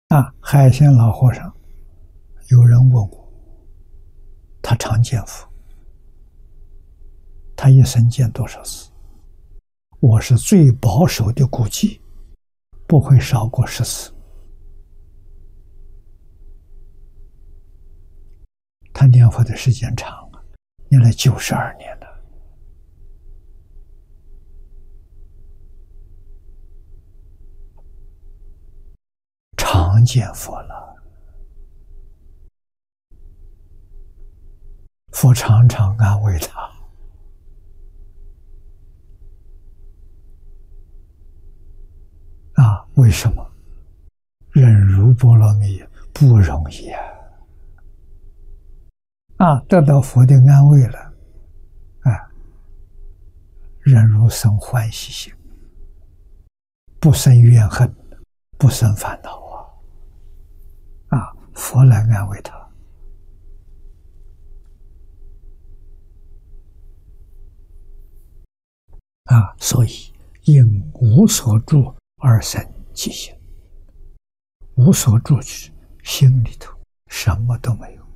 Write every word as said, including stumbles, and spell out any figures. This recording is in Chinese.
啊，海鲜老和尚，有人问我，他常见佛，他一生见多少次？我是最保守的估计，不会少过十次。他念佛的时间长啊，念了九十二年了。常见佛了，佛常常安慰他。啊，为什么？忍辱波罗蜜不容易啊！啊，得到佛的安慰了，啊，忍辱生欢喜心，不生怨恨，不生烦恼啊！啊，佛来安慰他。啊，所以因无所住而生其心，无所住去，心里头什么都没有。